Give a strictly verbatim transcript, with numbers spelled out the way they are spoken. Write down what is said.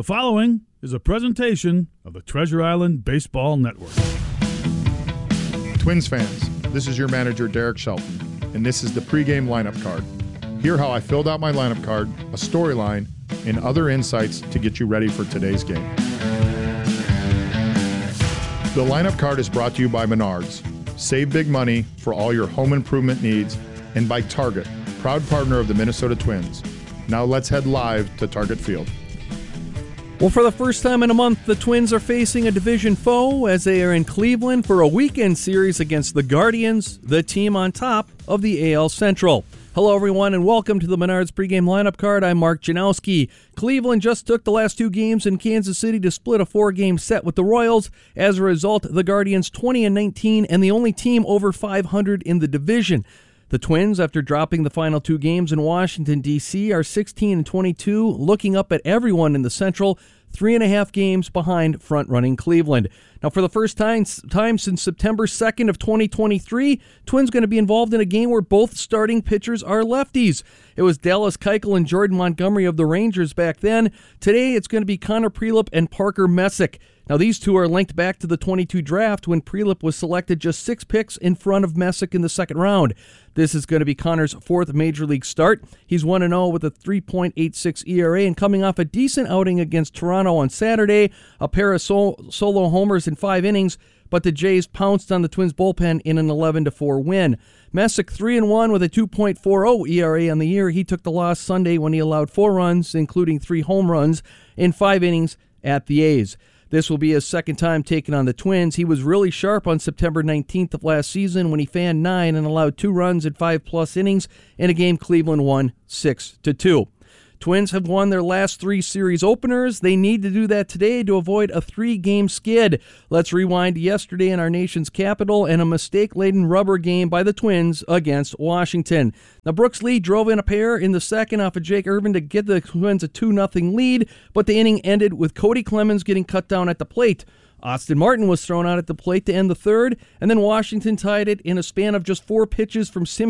The following is a presentation of the Treasure Island Baseball Network. Twins fans, this is your manager, Derek Shelton, and this is the pregame lineup card. Hear how I filled out my lineup card, a storyline, and other insights to get you ready for today's game. The lineup card is brought to you by Menards. Save big money for all your home improvement needs, and by Target, proud partner of the Minnesota Twins. Now let's head live to Target Field. Well, for the first time in a month, the Twins are facing a division foe as they are in Cleveland for a weekend series against the Guardians, the team on top of the A L Central. Hello, everyone, and welcome to the Menards pregame lineup card. I'm Mark Janowski. Cleveland just took the last two games in Kansas City to split a four-game set with the Royals. As a result, the Guardians twenty and nineteen and the only team over five hundred in the division. The Twins, after dropping the final two games in Washington, D C, are sixteen and twenty-two, looking up at everyone in the Central, three and a half games behind front-running Cleveland. Now, for the first time, time since September second of twenty twenty-three, Twins going to be involved in a game where both starting pitchers are lefties. It was Dallas Keuchel and Jordan Montgomery of the Rangers back then. Today, it's going to be Connor Prielipp and Parker Messick. Now, these two are linked back to the twenty-two draft when Prielipp was selected just six picks in front of Messick in the second round. This is going to be Connor's fourth Major League start. He's one and oh with a three point eight six E R A and coming off a decent outing against Toronto on Saturday, a pair of sol- solo homers in five innings, but the Jays pounced on the Twins bullpen in an eleven to four win. Messick three and one with a two point four oh E R A on the year. He took the loss Sunday when he allowed four runs, including three home runs, in five innings at the A's. This will be his second time taking on the Twins. He was really sharp on September nineteenth of last season when he fanned nine and allowed two runs in five-plus innings in a game Cleveland won six to two. Twins have won their last three series openers. They need to do that today to avoid a three-game skid. Let's rewind to yesterday in our nation's capital and a mistake-laden rubber game by the Twins against Washington. Now, Brooks Lee drove in a pair in the second off of Jake Irvin to get the Twins a two nothing lead, but the inning ended with Cody Clemens getting cut down at the plate. Austin Martin was thrown out at the plate to end the third, and then Washington tied it in a span of just four pitches from Sim